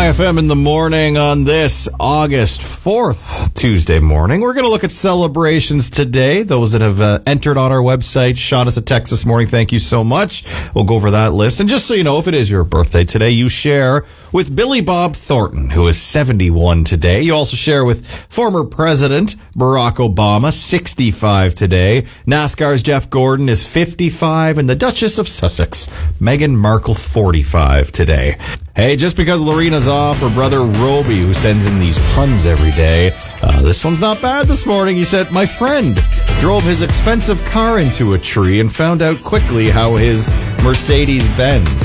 IFM in the morning on this August 4th, Tuesday morning. We're going to look at celebrations today. Those that have entered on our website, shot us a text this morning, thank you so much. We'll go over that list. And just so you know, if it is your birthday today, you share with Billy Bob Thornton, who is 71 today. You also share with former President Barack Obama, 65 today. NASCAR's Jeff Gordon is 55, and the Duchess of Sussex, Meghan Markle, 45 today. Hey, just because Lorena's off, her brother Roby, who sends in these puns every day, this one's not bad this morning. He said, my friend drove his expensive car into a tree and found out quickly how his Mercedes-Benz